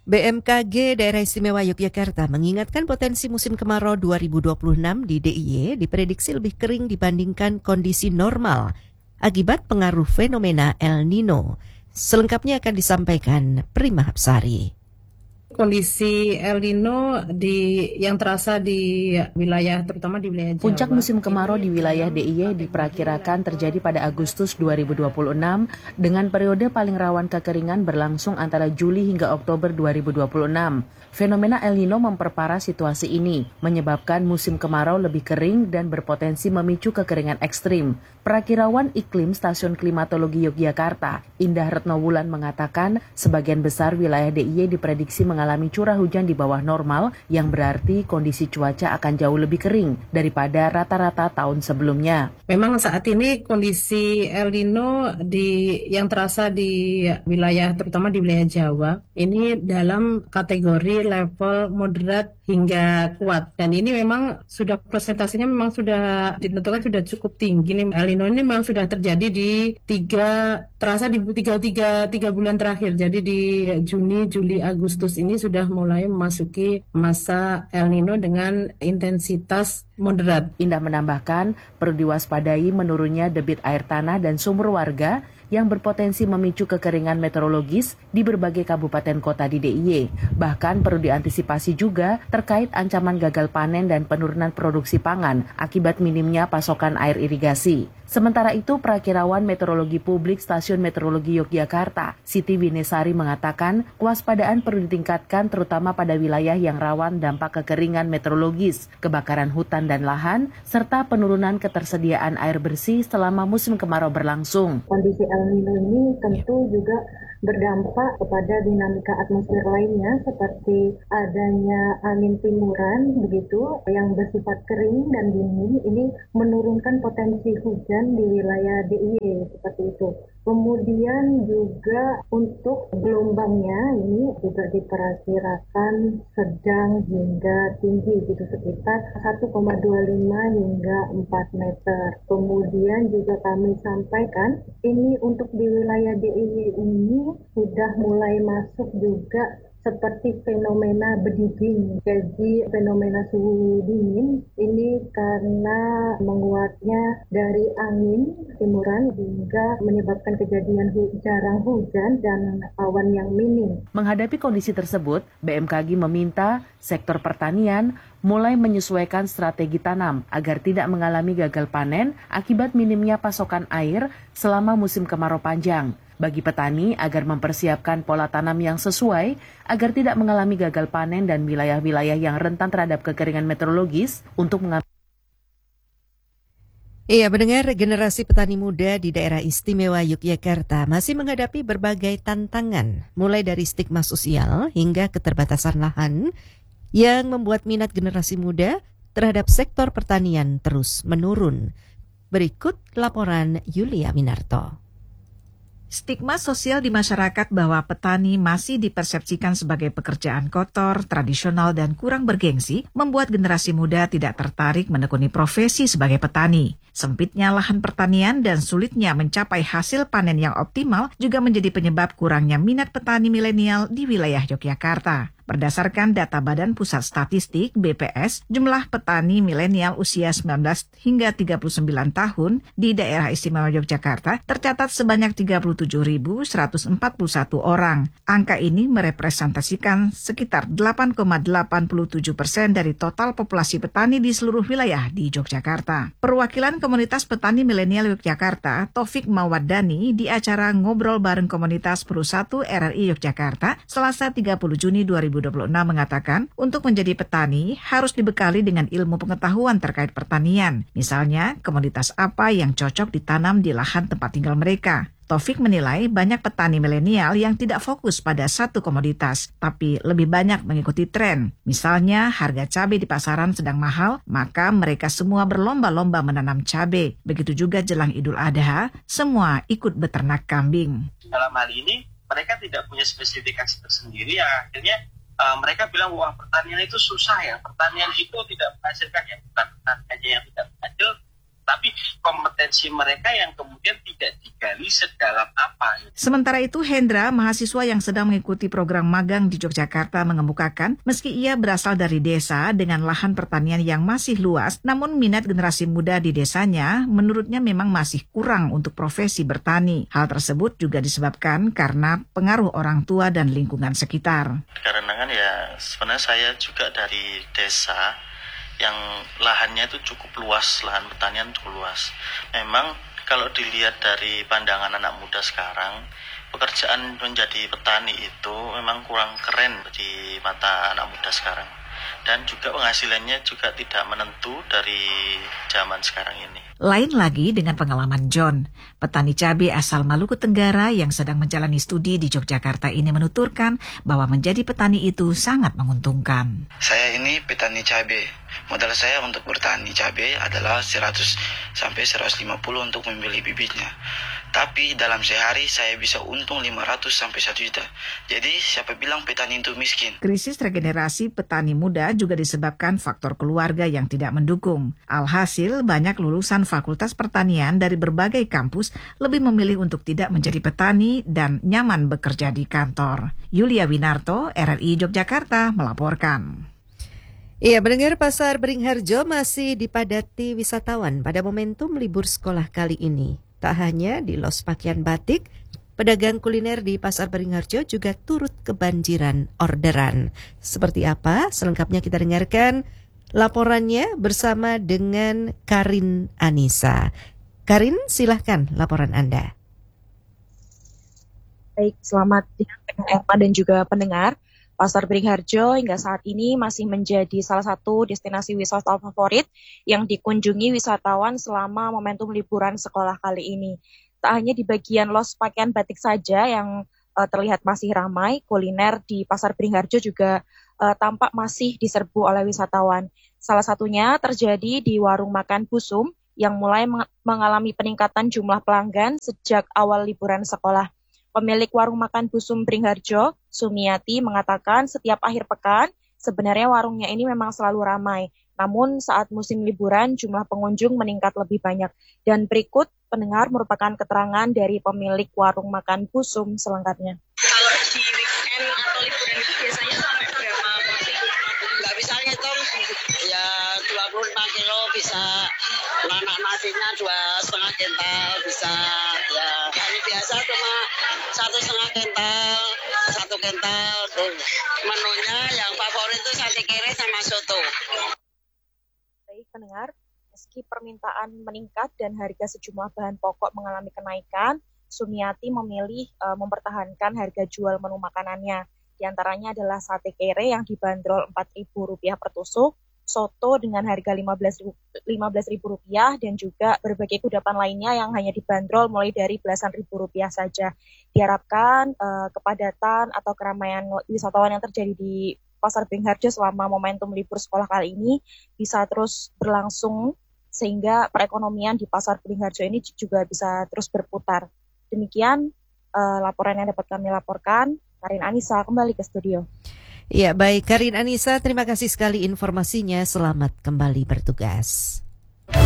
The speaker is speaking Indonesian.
BMKG Daerah Istimewa Yogyakarta mengingatkan potensi musim kemarau 2026 di DIY diprediksi lebih kering dibandingkan kondisi normal akibat pengaruh fenomena El Nino. Selengkapnya akan disampaikan Prima Hapsari. Kondisi El Nino yang terasa di wilayah, terutama di wilayah Jawa. Puncak musim kemarau di wilayah DIY diperkirakan terjadi pada Agustus 2026 dengan periode paling rawan kekeringan berlangsung antara Juli hingga Oktober 2026. Fenomena El Nino memperparah situasi ini, menyebabkan musim kemarau lebih kering dan berpotensi memicu kekeringan ekstrim. Perakirawan iklim Stasiun Klimatologi Yogyakarta, Indah Retnowulan mengatakan sebagian besar wilayah DIY diprediksi mengalami curah hujan di bawah normal yang berarti kondisi cuaca akan jauh lebih kering daripada rata-rata tahun sebelumnya. Memang saat ini kondisi El Nino yang terasa di wilayah, terutama di wilayah Jawa, ini dalam kategori level moderat hingga kuat. Dan ini memang sudah presentasinya memang sudah ditentukan sudah cukup tinggi nih. El Nino ini memang sudah terjadi di tiga bulan terakhir. Jadi di Juni, Juli, Agustus ini sudah mulai memasuki masa El Nino dengan intensitas moderat. Indah menambahkan perlu diwaspadai menurunnya debit air tanah dan sumber warga yang berpotensi memicu kekeringan meteorologis di berbagai kabupaten kota di DIY. Bahkan perlu diantisipasi juga terkait ancaman gagal panen dan penurunan produksi pangan akibat minimnya pasokan air irigasi. Sementara itu, Perakirawan Meteorologi Publik Stasiun Meteorologi Yogyakarta, Siti Winesari mengatakan kewaspadaan perlu ditingkatkan terutama pada wilayah yang rawan dampak kekeringan meteorologis, kebakaran hutan dan lahan, serta penurunan ketersediaan air bersih selama musim kemarau berlangsung. Kondisi El Nino ini tentu juga berdampak kepada dinamika atmosfer lainnya seperti adanya angin timuran begitu yang bersifat kering dan dingin, ini menurunkan potensi hujan di wilayah DIY seperti itu. Kemudian juga untuk gelombangnya ini juga diperkirakan sedang hingga tinggi gitu sekitar 1,25 hingga 4 meter. Kemudian juga kami sampaikan ini untuk di wilayah DIY ini sudah mulai masuk juga seperti fenomena bedinging. Jadi fenomena suhu dingin ini karena menguatnya dari angin timuran hingga menyebabkan kejadian jarang hujan dan awan yang minim. Menghadapi kondisi tersebut, BMKG meminta sektor pertanian mulai menyesuaikan strategi tanam agar tidak mengalami gagal panen akibat minimnya pasokan air selama musim kemarau panjang. Bagi petani agar mempersiapkan pola tanam yang sesuai agar tidak mengalami gagal panen dan wilayah-wilayah yang rentan terhadap kekeringan meteorologis untuk mengambil. Iya, mendengar generasi petani muda di daerah istimewa Yogyakarta masih menghadapi berbagai tantangan, mulai dari stigma sosial hingga keterbatasan lahan yang membuat minat generasi muda terhadap sektor pertanian terus menurun. Berikut laporan Yulia Minarto. Stigma sosial di masyarakat bahwa petani masih dipersepsikan sebagai pekerjaan kotor, tradisional, dan kurang bergengsi membuat generasi muda tidak tertarik menekuni profesi sebagai petani. Sempitnya lahan pertanian dan sulitnya mencapai hasil panen yang optimal juga menjadi penyebab kurangnya minat petani milenial di wilayah Yogyakarta. Berdasarkan data Badan Pusat Statistik (BPS), jumlah petani milenial usia 19 hingga 39 tahun di daerah istimewa Yogyakarta tercatat sebanyak 37.141 orang. Angka ini merepresentasikan sekitar 8,87% dari total populasi petani di seluruh wilayah di Yogyakarta. Perwakilan komunitas petani milenial Yogyakarta, Taufik Mawadani, di acara Ngobrol Bareng Komunitas Peru-1 RRI Yogyakarta, Selasa 30 Juni 2026 mengatakan, untuk menjadi petani harus dibekali dengan ilmu pengetahuan terkait pertanian. Misalnya, komoditas apa yang cocok ditanam di lahan tempat tinggal mereka. Taufik menilai banyak petani milenial yang tidak fokus pada satu komoditas, tapi lebih banyak mengikuti tren. Misalnya, harga cabai di pasaran sedang mahal, maka mereka semua berlomba-lomba menanam cabai. Begitu juga jelang Idul Adha, semua ikut beternak kambing. Dalam hal ini, mereka tidak punya spesifikasi tersendiri, ya akhirnya mereka bilang, wah pertanian itu susah ya, pertanian itu tidak menghasilkan, ya bukan pertaniannya yang tidak berhasil, tapi kompetensi mereka yang kemudian tidak digali sedalam apa. Sementara itu, Hendra, mahasiswa yang sedang mengikuti program magang di Yogyakarta mengemukakan, meski ia berasal dari desa dengan lahan pertanian yang masih luas, namun minat generasi muda di desanya menurutnya memang masih kurang untuk profesi bertani. Hal tersebut juga disebabkan karena pengaruh orang tua dan lingkungan sekitar. Karena kan ya sebenarnya saya juga dari desa yang lahannya itu cukup luas, lahan pertanian cukup luas. Memang kalau dilihat dari pandangan anak muda sekarang, pekerjaan menjadi petani itu memang kurang keren di mata anak muda sekarang. Dan juga penghasilannya juga tidak menentu dari zaman sekarang ini. Lain lagi dengan pengalaman John, petani cabai asal Maluku Tenggara yang sedang menjalani studi di Yogyakarta ini menuturkan bahwa menjadi petani itu sangat menguntungkan. Saya ini petani cabai. Modal saya untuk bertani cabai adalah 100 sampai 150 untuk membeli bibitnya. Tapi dalam sehari saya bisa untung 500 sampai 1 juta. Jadi siapa bilang petani itu miskin? Krisis regenerasi petani muda juga disebabkan faktor keluarga yang tidak mendukung. Alhasil banyak lulusan Fakultas Pertanian dari berbagai kampus lebih memilih untuk tidak menjadi petani dan nyaman bekerja di kantor. Yulia Winarto, RRI Yogyakarta melaporkan. Iya, mendengar Pasar Beringharjo masih dipadati wisatawan pada momentum libur sekolah kali ini. Tak hanya di los pakaian batik, pedagang kuliner di Pasar Beringharjo juga turut kebanjiran orderan. Seperti apa? Selengkapnya kita dengarkan laporannya bersama dengan Karin Anissa. Karin, silahkan laporan Anda. Baik, selamat siang Erma dan juga pendengar. Pasar Beringharjo hingga saat ini masih menjadi salah satu destinasi wisata favorit yang dikunjungi wisatawan selama momentum liburan sekolah kali ini. Tak hanya di bagian los pakaian batik saja yang terlihat masih ramai, kuliner di Pasar Beringharjo juga tampak masih diserbu oleh wisatawan. Salah satunya terjadi di warung makan Busum yang mulai mengalami peningkatan jumlah pelanggan sejak awal liburan sekolah. Pemilik warung makan Busum Beringharjo, Sumiati, mengatakan setiap akhir pekan sebenarnya warungnya ini memang selalu ramai. Namun saat musim liburan jumlah pengunjung meningkat lebih banyak. Dan berikut pendengar merupakan keterangan dari pemilik warung makan Busum selengkapnya. Kalau di weekend atau liburan itu biasanya sampai berapa porsi? Nggak bisa ngitung, ya 25 kilo bisa. Anak nasinya 2,5 kental bisa. Ya, hari biasa cuma 1,5 kental, 1 kental tuh. Menunya yang favorit itu sate kere sama soto. Baik pendengar, meski permintaan meningkat dan harga sejumlah bahan pokok mengalami kenaikan, Sumiati memilih mempertahankan harga jual menu makanannya. Di antaranya adalah sate kere yang dibanderol Rp4.000 per tusuk, soto dengan harga Rp15.000 dan juga berbagai kudapan lainnya yang hanya dibanderol mulai dari belasan ribu rupiah saja. Diharapkan kepadatan atau keramaian wisatawan yang terjadi di Pasar Beringharjo selama momentum libur sekolah kali ini bisa terus berlangsung sehingga perekonomian di Pasar Beringharjo ini juga bisa terus berputar. Demikian laporan yang dapat kami laporkan. Karin Anissa kembali ke studio. Ya, baik Karin Anissa, terima kasih sekali informasinya. Selamat kembali bertugas.